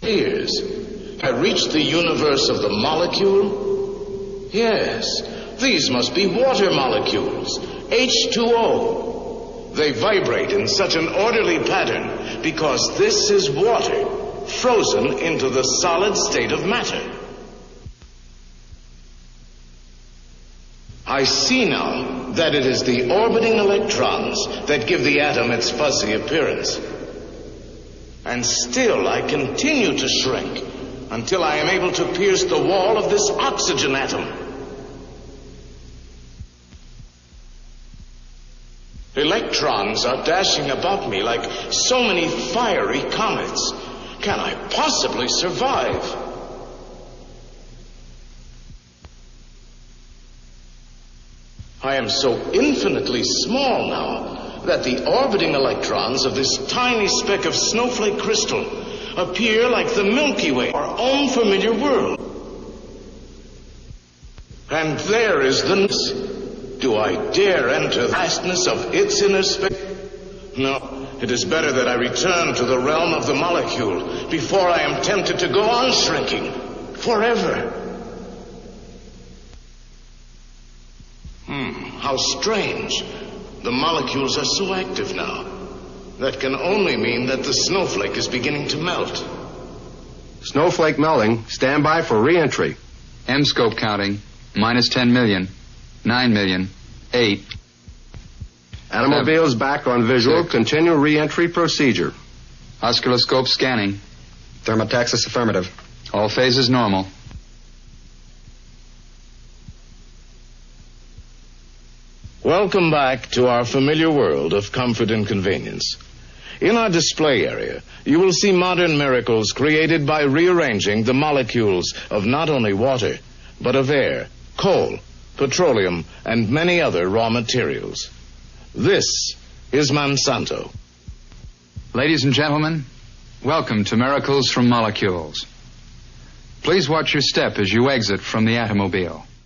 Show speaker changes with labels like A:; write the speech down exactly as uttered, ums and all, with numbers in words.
A: Years. I reached the universe of the molecule. Yes, these must be water molecules, H two O. They vibrate in such an orderly pattern because this is water frozen into the solid state of matter. I see now that it is the orbiting electrons that give the atom its fuzzy appearance. And still I continue to shrink until I am able to pierce the wall of this oxygen atom. Electrons are dashing about me like so many fiery comets. Can I possibly survive? I am so infinitely small now that the orbiting electrons of this tiny speck of snowflake crystal appear like the Milky Way, our own familiar world. And there is the... Do I dare enter the vastness of its inner space? No, it is better that I return to the realm of the molecule before I am tempted to go on shrinking forever. Hmm, how strange. The molecules are so active now. That can only mean that the snowflake is beginning to melt.
B: Snowflake melting. Stand by for re-entry.
C: M-scope counting. Minus ten million. Nine million. Eight.
B: Automobiles
C: seven,
B: back on visual.
C: Six.
B: Continue re-entry procedure.
C: Oscilloscope scanning.
D: Thermotaxis affirmative.
C: All phases normal.
A: Welcome back to our familiar world of comfort and convenience. In our display area, you will see modern miracles created by rearranging the molecules of not only water, but of air, coal, petroleum, and many other raw materials. This is Monsanto.
C: Ladies and gentlemen, welcome to Miracles from Molecules. Please watch your step as you exit from the automobile.